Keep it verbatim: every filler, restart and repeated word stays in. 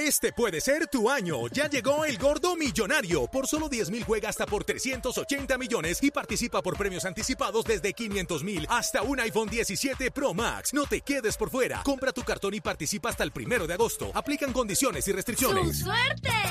Este puede ser tu año. Ya llegó el Gordo Millonario. Por solo diez mil juega hasta por trescientos ochenta millones y participa por premios anticipados desde quinientos mil hasta un iPhone diecisiete Pro Max. No te quedes por fuera. Compra tu cartón y participa hasta el primero de agosto. Aplican condiciones y restricciones. ¡Su suerte!